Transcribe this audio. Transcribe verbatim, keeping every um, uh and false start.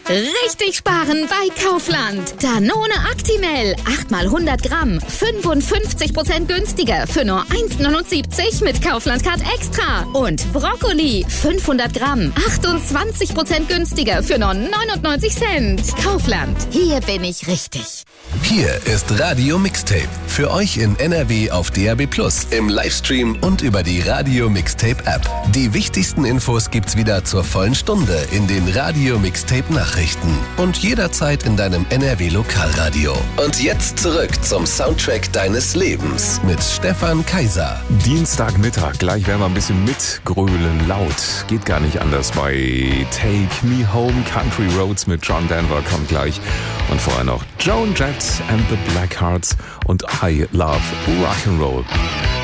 Richtig sparen bei Kaufland. Danone Actimel, acht mal hundert Gramm, fünfundfünfzig Prozent günstiger für nur eins neunundsiebzig mit Kaufland Card Extra. Und Brokkoli, fünfhundert Gramm, achtundzwanzig Prozent günstiger für nur neunundneunzig Cent. Kaufland, hier bin ich richtig. Hier ist Radio Mixtape. Für euch in N R W auf D A B plus, im Livestream und über die Radio Mixtape App. Die wichtigsten Infos gibt's wieder zur vollen Stunde in den Radio Mixtape Nachrichten und jederzeit in deinem N R W Lokalradio. Und jetzt zurück zum Soundtrack deines Lebens mit Stefan Kaiser. Dienstagmittag, gleich werden wir ein bisschen mitgrölen laut. Geht gar nicht anders bei Take Me Home. Country Roads mit John Denver kommt gleich. Und vorher noch Joan Jett and the Blackhearts und I Love Rock'n'Roll.